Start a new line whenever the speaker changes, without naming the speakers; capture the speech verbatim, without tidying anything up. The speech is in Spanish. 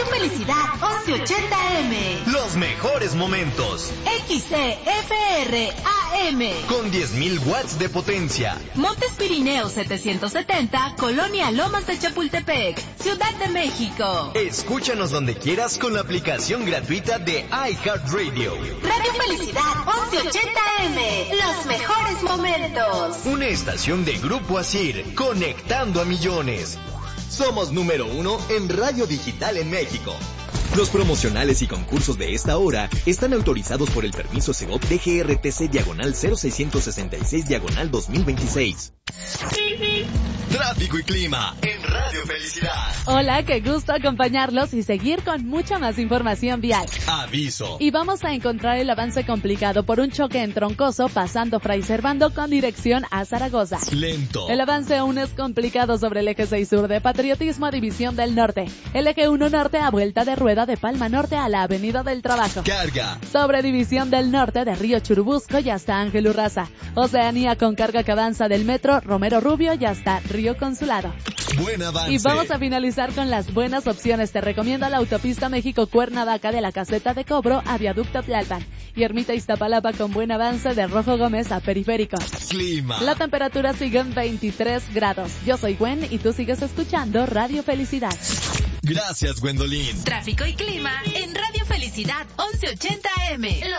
Felicidad once ochenta eme.
Los mejores momentos.
X C F R A M.
Con diez mil watts de potencia.
Montes Pirineos setecientos setenta, Colonia Lomas de Chapultepec, Ciudad de México.
Escúchanos donde quieras con la aplicación gratuita de iHeartRadio.
Radio Felicidad once ochenta eme. Los mejores momentos.
Una estación de Grupo Asir, conectando a millones. Somos número uno en radio digital en México. Los promocionales y concursos de esta hora están autorizados por el permiso Segov D G R T C diagonal cero seiscientos sesenta y seis diagonal dos mil veintiséis. Tráfico y clima en Radio Felicidad.
Hola, qué gusto acompañarlos y seguir con mucha más información vial.
Aviso.
Y vamos a encontrar el avance complicado por un choque en Troncoso pasando Fray Servando con dirección a Zaragoza.
Lento.
El avance aún es complicado sobre el eje seis sur de Patriotismo a División del Norte. El eje uno norte a vuelta de rueda de Palma Norte a la Avenida del Trabajo.
Carga.
Sobre División del Norte de Río Churubusco y hasta Ángel Urraza. Oceanía con carga que avanza del metro Romero Rubio y hasta Río Consulado.
Buen avance.
Y vamos a finalizar con las buenas opciones. Te recomiendo la autopista México-Cuernavaca de la caseta de cobro a Viaducto Tlalpan. Y Ermita Iztapalapa con buen avance de Rojo Gómez a Periférico.
Clima.
La temperatura sigue en veintitrés grados. Yo soy Gwen y tú sigues escuchando Radio Felicidad.
Gracias, Gwendolyn.
Tráfico y clima en Radio Felicidad once ochenta eme.